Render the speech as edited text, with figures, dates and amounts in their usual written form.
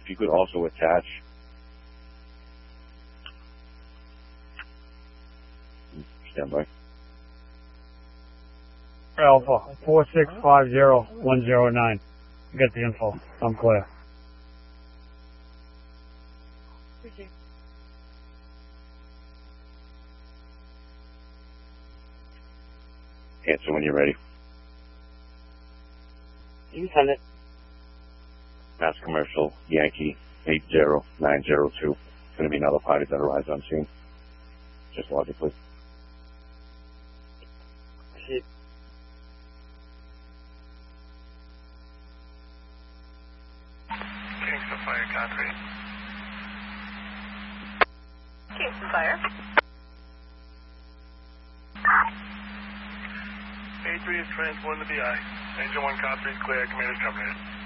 if you could also attach stand by. Alpha 4650109. Get the info. I'm clear. Answer when you're ready. You can send it. Mass Commercial, Yankee 80902. It's going to be another party that arrives on scene. Just logically. Shit. Kingston Fire, concrete. Kingston Fire. A3 is transporting the BI. Engine 1 concrete clear. Commander's terminated.